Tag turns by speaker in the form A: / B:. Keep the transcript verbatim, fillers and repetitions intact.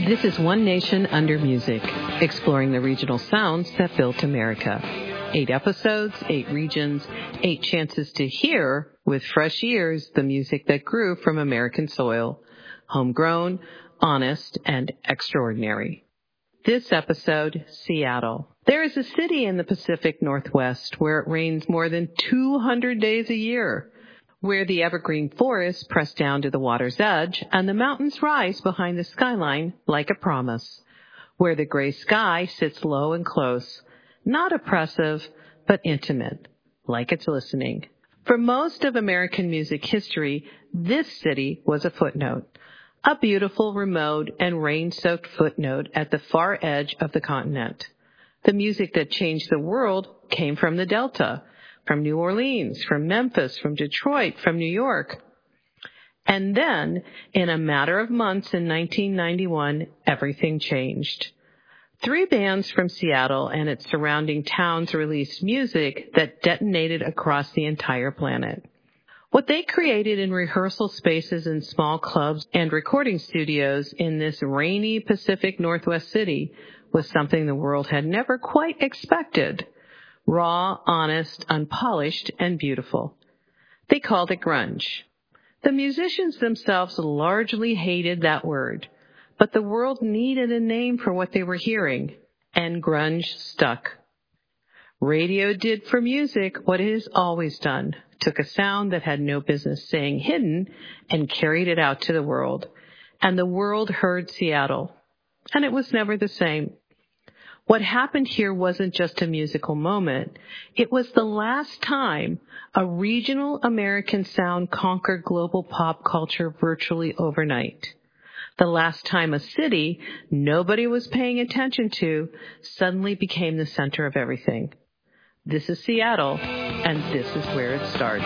A: This is One Nation Under Music, exploring the regional sounds that built America. Eight episodes, eight regions, eight chances to hear, with fresh ears, the music that grew from American soil. Homegrown, honest, and extraordinary. This episode, Seattle. There is a city in the Pacific Northwest where it rains more than two hundred days a year, where the evergreen forests press down to the water's edge and the mountains rise behind the skyline like a promise, where the gray sky sits low and close, not oppressive, but intimate, like it's listening. For most of American music history, this city was a footnote, a beautiful, remote, and rain-soaked footnote at the far edge of the continent. The music that changed the world came from the Delta, from New Orleans, from Memphis, from Detroit, from New York. And then, in a matter of months in nineteen ninety-one, everything changed. Three bands from Seattle and its surrounding towns released music that detonated across the entire planet. What they created in rehearsal spaces in small clubs and recording studios in this rainy Pacific Northwest city was something the world had never quite expected. Raw, honest, unpolished, and beautiful. They called it grunge. The musicians themselves largely hated that word, but the world needed a name for what they were hearing, and grunge stuck. Radio did for music what it has always done, took a sound that had no business staying hidden and carried it out to the world. And the world heard Seattle, and it was never the same. What happened here wasn't just a musical moment. It was the last time a regional American sound conquered global pop culture virtually overnight. The last time a city nobody was paying attention to suddenly became the center of everything. This is Seattle, and this is where it started.